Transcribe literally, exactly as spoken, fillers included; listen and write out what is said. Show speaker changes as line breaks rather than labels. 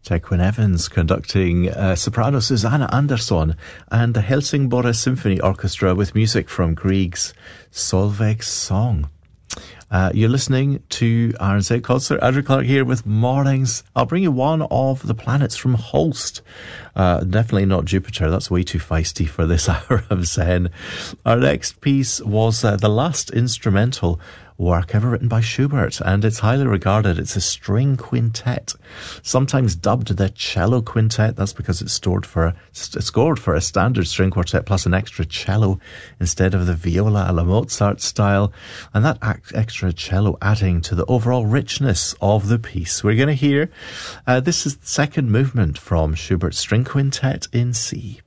Quinn Evans conducting uh, soprano Susanna Andersson and the Helsingborg Symphony Orchestra with music from Grieg's Solveig's Song. Uh, you're listening to R N Z Concert. Andrew Clark here with Mornings. I'll bring you one of the planets from Holst. Uh, definitely not Jupiter. That's way too feisty for this hour of Zen. Our next piece was uh, the last instrumental work ever written by Schubert, and it's highly regarded. It's a string quintet, sometimes dubbed the cello quintet. That's because it's stored for it's scored for a standard string quartet plus an extra cello instead of the viola a la Mozart style, and that extra cello adding to the overall richness of the piece. We're going to hear uh, this is the second movement from Schubert's String Quintet in C.